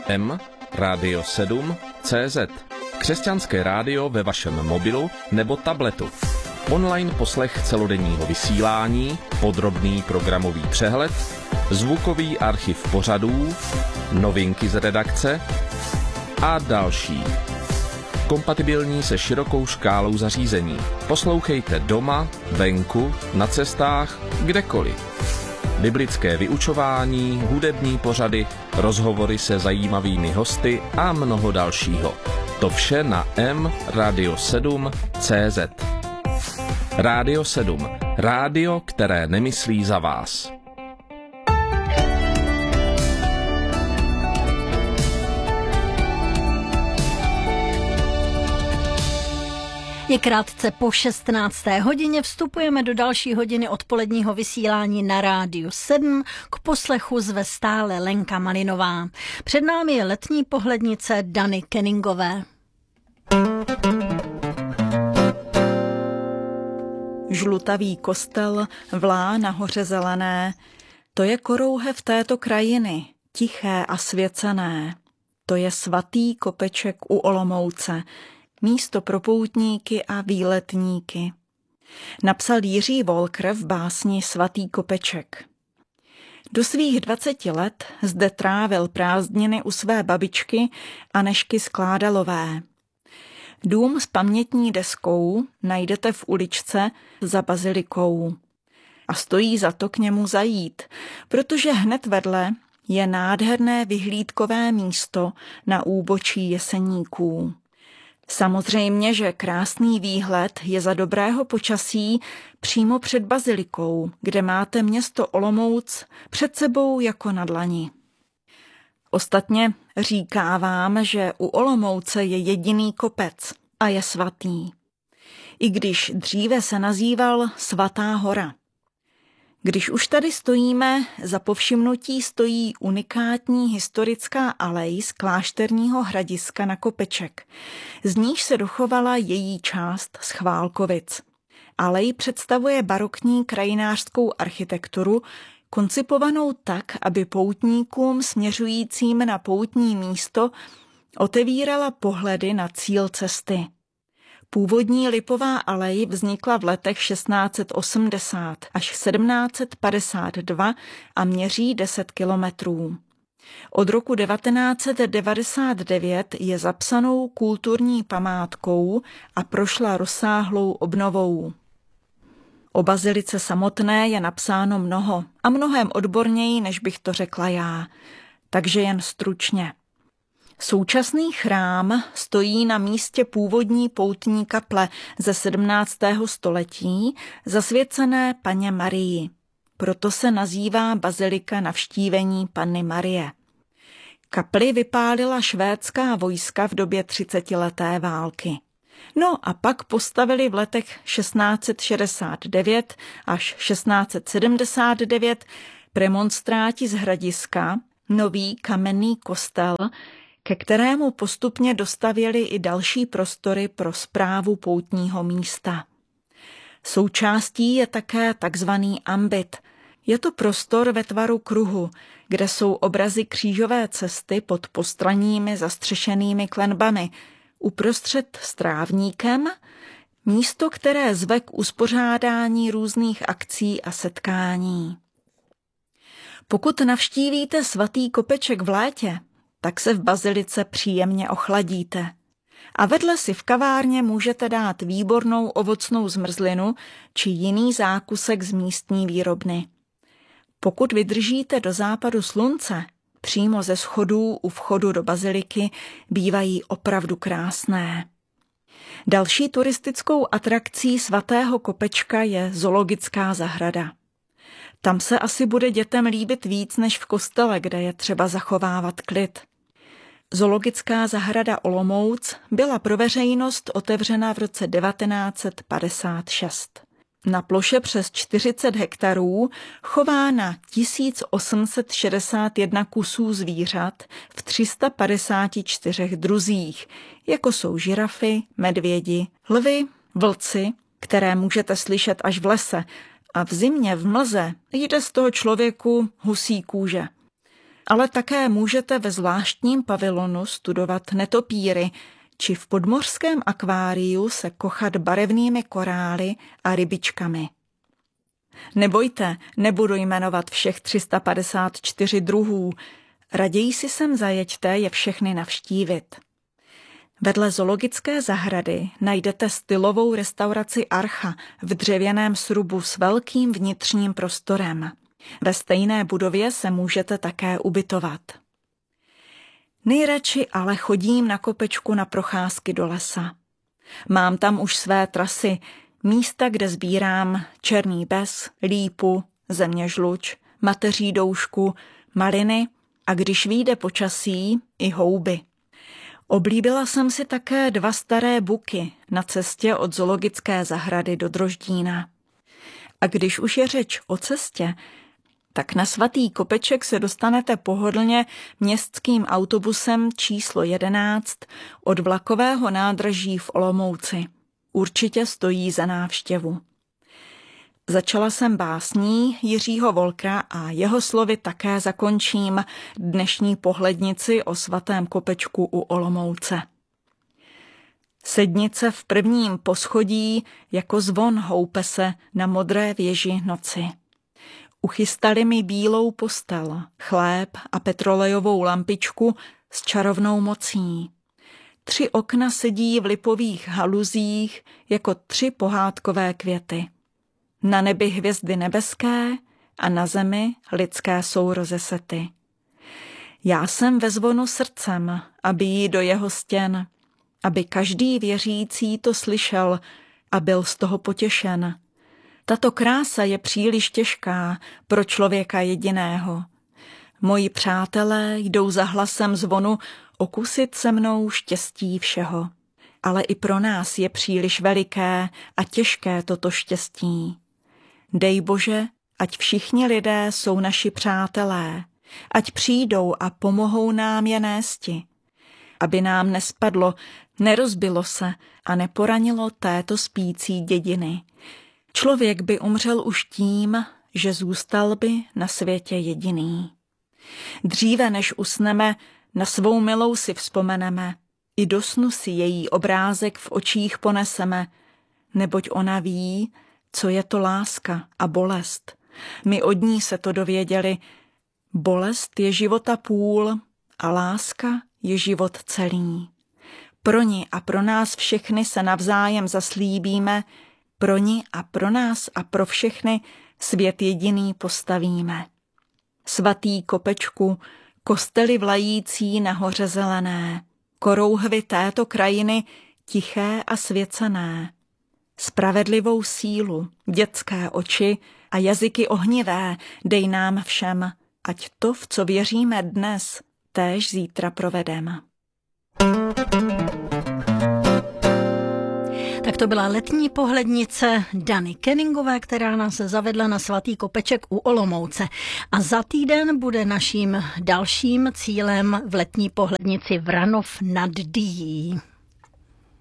Radio 7 CZ. Křesťanské rádio ve vašem mobilu nebo tabletu. Online poslech celodenního vysílání, podrobný programový přehled, zvukový archiv pořadů, novinky z redakce a další. Kompatibilní se širokou škálou zařízení. Poslouchejte doma, venku, na cestách, kdekoliv. Biblické vyučování, hudební pořady, rozhovory se zajímavými hosty a mnoho dalšího. To vše na Radio 7 CZ. Radio 7. Rádio, které nemyslí za vás. Je krátce po 16. hodině, vstupujeme do další hodiny odpoledního vysílání na Rádiu 7, k poslechu zve stále Lenka Malinová. Před námi je letní pohlednice Dany Kenningové. Žlutavý kostel vlá na hoře zelené, to je korouhev této krajiny, tiché a svěcené. To je svatý kopeček u Olomouce, místo pro poutníky a výletníky. Napsal Jiří Wolker v básni Svatý kopeček. Do svých 20 let zde trávil prázdniny u své babičky Anežky Skládalové. Dům s pamětní deskou najdete v uličce za bazilikou. A stojí za to k němu zajít, protože hned vedle je nádherné vyhlídkové místo na úbočí Jeseníků. Samozřejmě, že krásný výhled je za dobrého počasí přímo před bazilikou, kde máte město Olomouc před sebou jako na dlani. Ostatně říká vám, že u Olomouce je jediný kopec a je svatý. I když dříve se nazýval Svatá hora. Když už tady stojíme, za povšimnutí stojí unikátní historická alej z klášterního hradiska na kopeček. Z níž se dochovala její část z Chválkovic. Alej představuje barokní krajinářskou architekturu, koncipovanou tak, aby poutníkům směřujícím na poutní místo otevírala pohledy na cíl cesty. Původní lipová alej vznikla v letech 1680 až 1752 a měří 10 kilometrů. Od roku 1999 je zapsanou kulturní památkou a prošla rozsáhlou obnovou. O bazilice samotné je napsáno mnoho a mnohem odborněji, než bych to řekla já, takže jen stručně. Současný chrám stojí na místě původní poutní kaple ze 17. století, zasvěcené Panně Marii. Proto se nazývá bazilika Navštívení Panny Marie. Kapli vypálila švédská vojska v době 30leté války. No a pak postavili v letech 1669 až 1679 premonstráti z Hradiska nový kamenný kostel, ke kterému postupně dostavěli i další prostory pro správu poutního místa. Součástí je také takzvaný ambit. Je to prostor ve tvaru kruhu, kde jsou obrazy křížové cesty pod postranními zastřešenými klenbami, uprostřed strávníkem, místo, které zve k uspořádání různých akcí a setkání. Pokud navštívíte svatý kopeček v létě, tak se v bazilice příjemně ochladíte. A vedle si v kavárně můžete dát výbornou ovocnou zmrzlinu či jiný zákusek z místní výrobny. Pokud vydržíte do západu slunce, přímo ze schodů u vchodu do baziliky bývají opravdu krásné. Další turistickou atrakcí svatého kopečka je zoologická zahrada. Tam se asi bude dětem líbit víc než v kostele, kde je třeba zachovávat klid. Zoologická zahrada Olomouc byla pro veřejnost otevřena v roce 1956. Na ploše přes 40 hektarů chová na 1861 kusů zvířat v 354 druzích, jako jsou žirafy, medvědi, lvi, vlci, které můžete slyšet až v lese, a v zimě v mlze jde z toho člověku husí kůže. ale také můžete ve zvláštním pavilonu studovat netopíry, či v podmořském akváriu se kochat barevnými korály a rybičkami. Nebojte, nebudu jmenovat všech 354 druhů, raději si sem zajeďte je všechny navštívit. Vedle zoologické zahrady najdete stylovou restauraci Archa v dřevěném srubu s velkým vnitřním prostorem. Ve stejné budově se můžete také ubytovat. Nejradši ale chodím na Kopečku na procházky do lesa. Mám tam už své trasy, místa, kde sbírám černý bez, lípu, zeměžluč, mateří doušku, maliny a když vyjde počasí, i houby. Oblíbila jsem si také 2 staré buky na cestě od zoologické zahrady do Droždína. A když už je řeč o cestě, tak na Svatý Kopeček se dostanete pohodlně městským autobusem číslo 11 od vlakového nádraží v Olomouci. Určitě stojí za návštěvu. Začala jsem básní Jiřího Wolkera a jeho slovy také zakončím dnešní pohlednici o Svatém Kopečku u Olomouce. Sednice v prvním poschodí jako zvon houpe se na modré věži noci. Uchystali mi bílou postel, chléb a petrolejovou lampičku s čarovnou mocí. 3 okna sedí v lipových haluzích jako 3 pohádkové květy. Na nebi hvězdy nebeské a na zemi lidské sourozesety. Já jsem ve zvonu srdcem a bijí do jeho stěn, aby každý věřící to slyšel a byl z toho potěšen. Tato krása je příliš těžká pro člověka jediného. Moji přátelé jdou za hlasem zvonu okusit se mnou štěstí všeho. Ale i pro nás je příliš veliké a těžké toto štěstí. Dej Bože, ať všichni lidé jsou naši přátelé, ať přijdou a pomohou nám je nésti. Aby nám nespadlo, nerozbilo se a neporanilo této spící dědiny. Člověk by umřel už tím, že zůstal by na světě jediný. Dříve než usneme, na svou milou si vzpomeneme, i do snu si její obrázek v očích poneseme, neboť ona ví, co je to láska a bolest. My od ní se to dověděli. Bolest je života půl a láska je život celý. Pro ní a pro nás všechny se navzájem zaslíbíme, pro ní a pro nás a pro všechny svět jediný postavíme. Svatý Kopečku, kostely vlající na hoře zelené, korouhvy této krajiny tiché a svěcené. Spravedlivou sílu, dětské oči a jazyky ohnivé dej nám všem, ať to, v co věříme dnes, též zítra provedeme. Tak to byla letní pohlednice Dany Kenningové, která nás zavedla na Svatý Kopeček u Olomouce. A za týden bude naším dalším cílem v letní pohlednici Vranov nad Dyjí.